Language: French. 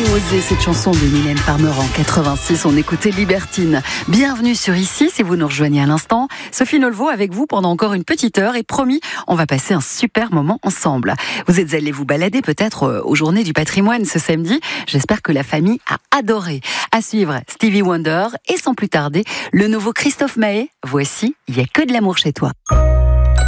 osé cette chanson de Mylène Farmer en 86. On écoutait Libertine. Bienvenue sur Ici, si vous nous rejoignez à l'instant. Sophie Nolvo avec vous pendant encore une petite heure et promis, on va passer un super moment ensemble. Vous êtes allés vous balader peut-être aux Journées du patrimoine ce samedi. J'espère que la famille a adoré. À suivre, Stevie Wonder et sans plus tarder, le nouveau Christophe Maé. Voici, il y a que de l'amour chez toi.